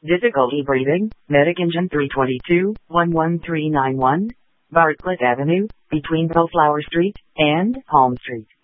Difficulty breathing, Medic Engine 322, 11391, Bartlett Avenue, between Bellflower Street and Palm Street.